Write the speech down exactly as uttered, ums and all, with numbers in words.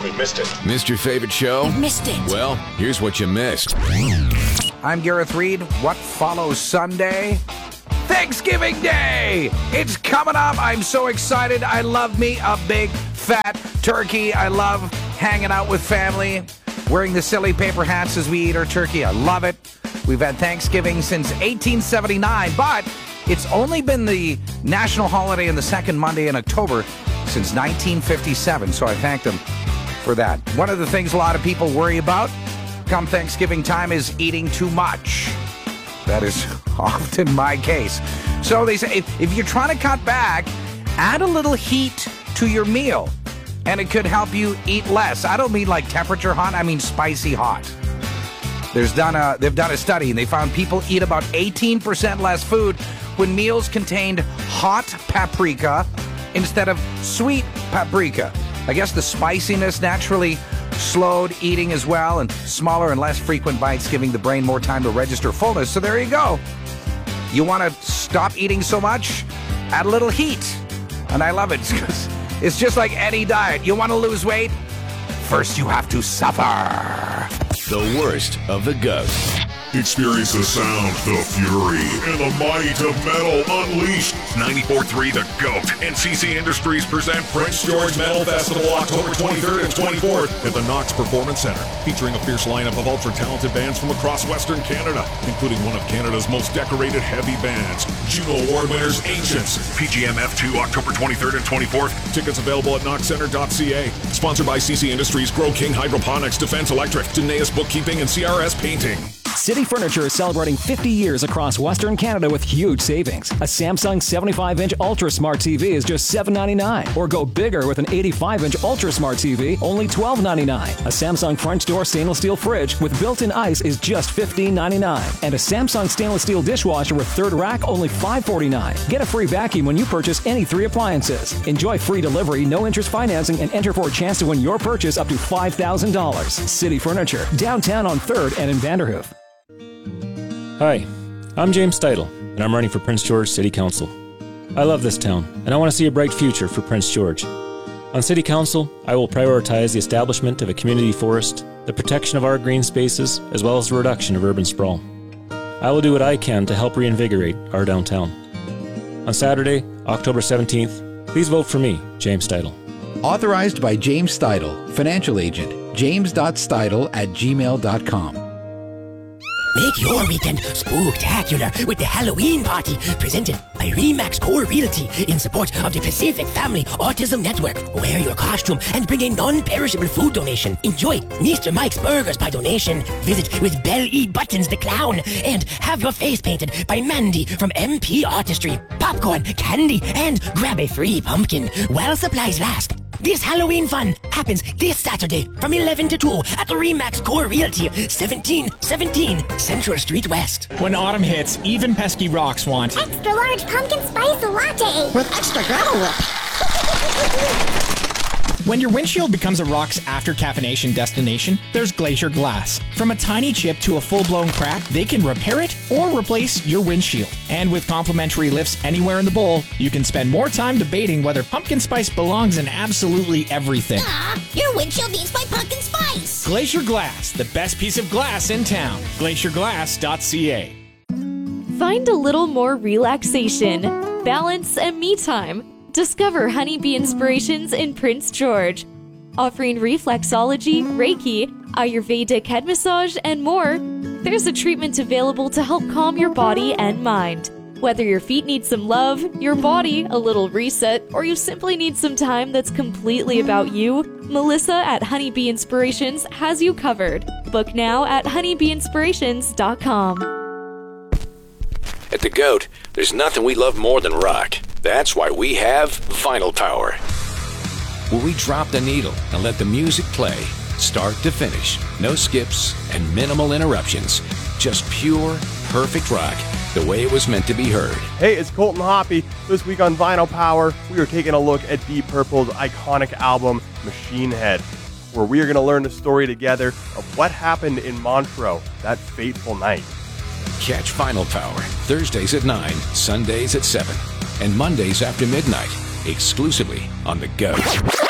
we missed it. Missed your favorite show? You missed it. Well, here's what you missed. I'm Gareth Reed. What follows Sunday? Thanksgiving Day! It's coming up. I'm so excited. I love me a big, fat turkey. I love hanging out with family, wearing the silly paper hats as we eat our turkey. I love it. We've had Thanksgiving since eighteen seventy-nine, but it's only been the national holiday on the second Monday in October since nineteen fifty-seven, so I thank them for that. One of the things a lot of people worry about come Thanksgiving time is eating too much. That is often my case. So they say if, if you're trying to cut back, add a little heat to your meal, and it could help you eat less. I don't mean like temperature hot, I mean spicy hot. There's done a, they've done a study, and they found people eat about eighteen percent less food when meals contained hot paprika instead of sweet paprika. I guess the spiciness naturally slowed eating as well, and smaller and less frequent bites giving the brain more time to register fullness. So there you go. You want to stop eating so much? Add a little heat. And I love it because it's just like any diet. You want to lose weight? First you have to suffer. The worst of the goat. Experience the sound, the fury, and the might of metal unleashed. ninety-four point three The GOAT and C C Industries present Prince George Metal Festival October twenty-third and twenty-fourth at the Knox Performance Center, featuring a fierce lineup of ultra-talented bands from across Western Canada, including one of Canada's most decorated heavy bands, Juno Award winners Ancients. P G M F two October twenty-third and twenty-fourth. Tickets available at knox center dot c a. Sponsored by C C Industries, Grow King Hydroponics, Defense Electric, Danaeus Bookkeeping, and C R S Painting. City Furniture is celebrating fifty years across Western Canada with huge savings. A Samsung seventy-five inch Ultra Smart T V is just seven ninety-nine, or go bigger with an eighty-five inch Ultra Smart T V, only twelve ninety-nine. A Samsung French door stainless steel fridge with built-in ice is just fifteen ninety-nine, and a Samsung stainless steel dishwasher with third rack only five forty-nine. Get a free vacuum when you purchase any three appliances. Enjoy free delivery, no interest financing, and enter for a chance to win your purchase up to five thousand dollars. City Furniture, downtown on third and in Vanderhoof. Hi, I'm James Steidel, and I'm running for Prince George City Council. I love this town, and I want to see a bright future for Prince George. On City Council, I will prioritize the establishment of a community forest, the protection of our green spaces, as well as the reduction of urban sprawl. I will do what I can to help reinvigorate our downtown. On Saturday, October seventeenth, please vote for me, James Steidel. Authorized by James Steidel, financial agent, james dot steidel at gmail dot com. Make your weekend spooktacular with the Halloween party presented by Remax Core Realty in support of the Pacific Family Autism Network. Wear your costume and bring a non-perishable food donation. Enjoy Mister Mike's Burgers by donation. Visit with Belly Buttons the Clown and have your face painted by Mandy from M P Artistry. Popcorn, candy, and grab a free pumpkin while supplies last. This Halloween fun happens this Saturday from eleven to two at the Remax Core Realty, seventeen seventeen Central Street West. When autumn hits, even pesky rocks want extra large pumpkin spice latte with extra gravel whip. When your windshield becomes a rock's after caffeination destination, there's Glacier Glass. From a tiny chip to a full-blown crack, they can repair it or replace your windshield. And with complimentary lifts anywhere in the bowl, you can spend more time debating whether pumpkin spice belongs in absolutely everything. Ah, your windshield needs my pumpkin spice. Glacier Glass, the best piece of glass in town. glacier glass dot c a. Find a little more relaxation, balance, and me time. Discover Honeybee Inspirations in Prince George. Offering reflexology, Reiki, Ayurvedic head massage, and more, there's a treatment available to help calm your body and mind. Whether your feet need some love, your body a little reset, or you simply need some time that's completely about you, Melissa at Honeybee Inspirations has you covered. Book now at honeybee inspirations dot com. At the GOAT, there's nothing we love more than rock. That's why we have Vinyl Power, where we drop the needle and let the music play, start to finish. No skips and minimal interruptions. Just pure, perfect rock, the way it was meant to be heard. Hey, it's Colton Hoppy. This week on Vinyl Power, we are taking a look at Deep Purple's iconic album, Machine Head, where we are going to learn the story together of what happened in Montreux that fateful night. Catch Vinyl Power Thursdays at nine, Sundays at seven, and Mondays after midnight, exclusively on the GOAT.